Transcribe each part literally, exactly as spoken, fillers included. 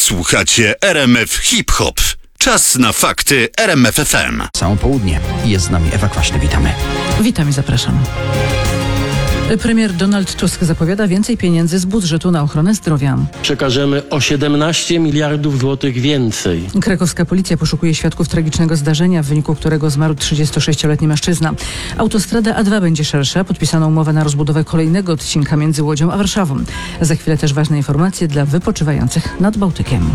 Słuchacie R M F Hip Hop. Czas na fakty R M F F M. Samo południe. Jest z nami Ewa Kwaśny. Witamy. Witam i zapraszam. Premier Donald Tusk zapowiada więcej pieniędzy z budżetu na ochronę zdrowia. Przekażemy o siedemnaście miliardów złotych więcej. Krakowska policja poszukuje świadków tragicznego zdarzenia, w wyniku którego zmarł trzydziestosześcioletni mężczyzna. Autostrada A dwa będzie szersza. Podpisano umowę na rozbudowę kolejnego odcinka między Łodzią a Warszawą. Za chwilę też ważne informacje dla wypoczywających nad Bałtykiem.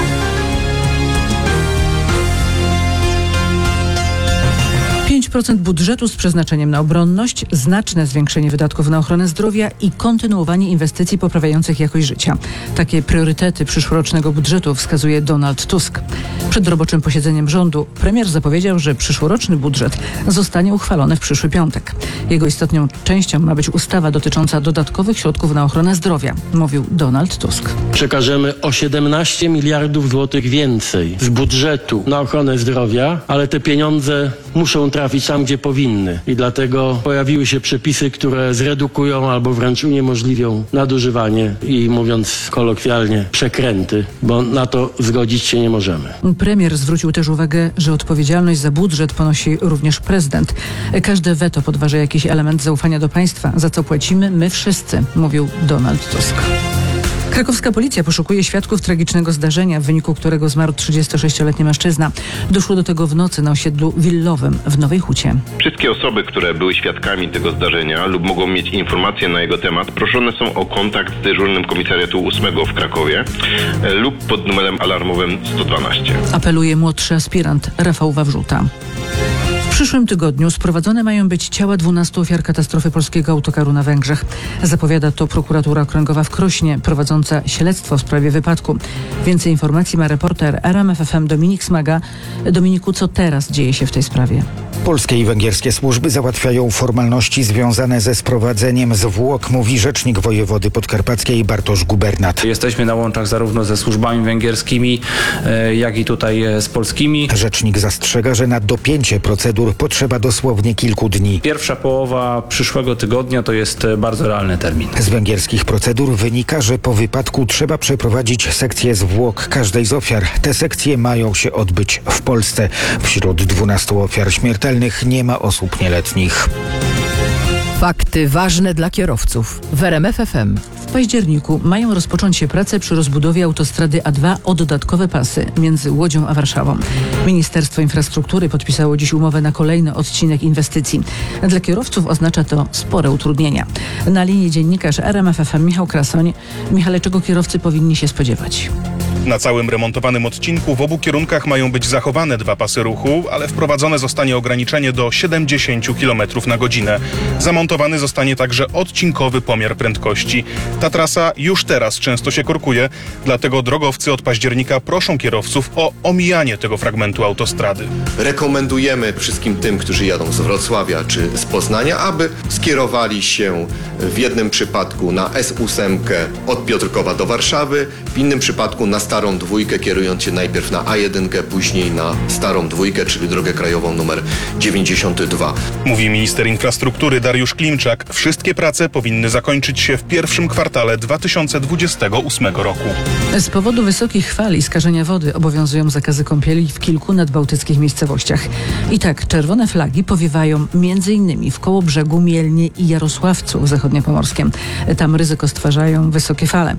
pięć procent budżetu z przeznaczeniem na obronność, znaczne zwiększenie wydatków na ochronę zdrowia i kontynuowanie inwestycji poprawiających jakość życia. Takie priorytety przyszłorocznego budżetu wskazuje Donald Tusk. Przed roboczym posiedzeniem rządu premier zapowiedział, że przyszłoroczny budżet zostanie uchwalony w przyszły piątek. Jego istotną częścią ma być ustawa dotycząca dodatkowych środków na ochronę zdrowia, mówił Donald Tusk. Przekażemy o siedemnaście miliardów złotych więcej z budżetu na ochronę zdrowia, ale te pieniądze muszą trafić tam, gdzie powinny. I dlatego pojawiły się przepisy, które zredukują albo wręcz uniemożliwią nadużywanie i, mówiąc kolokwialnie, przekręty, bo na to zgodzić się nie możemy. Premier zwrócił też uwagę, że odpowiedzialność za budżet ponosi również prezydent. Każde weto podważa jakiś element zaufania do państwa, za co płacimy my wszyscy, mówił Donald Tusk. Krakowska policja poszukuje świadków tragicznego zdarzenia, w wyniku którego zmarł trzydziestosześcioletni mężczyzna. Doszło do tego w nocy na osiedlu willowym w Nowej Hucie. Wszystkie osoby, które były świadkami tego zdarzenia lub mogą mieć informacje na jego temat, proszone są o kontakt z dyżurnym komisariatu ósmego w Krakowie e, lub pod numerem alarmowym sto dwanaście. Apeluje młodszy aspirant Rafał Wawrzuta. W przyszłym tygodniu sprowadzone mają być ciała dwunastu ofiar katastrofy polskiego autokaru na Węgrzech. Zapowiada to prokuratura okręgowa w Krośnie, prowadząca śledztwo w sprawie wypadku. Więcej informacji ma reporter R M F F M Dominik Smaga. Dominiku, co teraz dzieje się w tej sprawie? Polskie i węgierskie służby załatwiają formalności związane ze sprowadzeniem zwłok, mówi rzecznik wojewody podkarpackiej Bartosz Gubernat. Jesteśmy na łączach zarówno ze służbami węgierskimi, jak i tutaj z polskimi. Rzecznik zastrzega, że na dopięcie procedur potrzeba dosłownie kilku dni. Pierwsza połowa przyszłego tygodnia to jest bardzo realny termin. Z węgierskich procedur wynika, że po wypadku trzeba przeprowadzić sekcję zwłok każdej z ofiar. Te sekcje mają się odbyć w Polsce. Wśród dwunastu ofiar śmiertelnych nie ma osób nieletnich. Fakty ważne dla kierowców w R M F F M. W październiku mają rozpocząć się prace przy rozbudowie autostrady A dwa o dodatkowe pasy między Łodzią a Warszawą. Ministerstwo Infrastruktury podpisało dziś umowę na kolejny odcinek inwestycji. Dla kierowców oznacza to spore utrudnienia. Na linii dziennikarz R M F F M Michał Krasoń. Michale, czego kierowcy powinni się spodziewać? Na całym remontowanym odcinku w obu kierunkach mają być zachowane dwa pasy ruchu, ale wprowadzone zostanie ograniczenie do siedemdziesiąt kilometrów na godzinę. Zamontowany zostanie także odcinkowy pomiar prędkości. Ta trasa już teraz często się korkuje, dlatego drogowcy od października proszą kierowców o omijanie tego fragmentu autostrady. Rekomendujemy wszystkim tym, którzy jadą z Wrocławia czy z Poznania, aby skierowali się w jednym przypadku na S osiem od Piotrkowa do Warszawy, w innym przypadku na Starą Dwójkę, kierując się najpierw na A jeden, później na Starą Dwójkę, czyli drogę krajową numer dziewięćdziesiąt dwa. Mówi minister infrastruktury Dariusz Klimczak. Wszystkie prace powinny zakończyć się w pierwszym kwartale dwa tysiące dwudziestego ósmego roku. Z powodu wysokich fal i skażenia wody obowiązują zakazy kąpieli w kilku nadbałtyckich miejscowościach. I tak czerwone flagi powiewają między innymi w Kołobrzegu, Mielnie i Jarosławcu w Zachodniopomorskiem. Tam ryzyko stwarzają wysokie fale.